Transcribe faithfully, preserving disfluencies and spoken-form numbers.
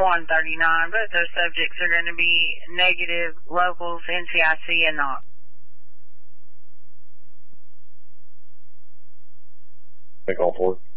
one thirty-nine. Both those subjects are going to be negative locals, N C I C, and Knox. Take all four.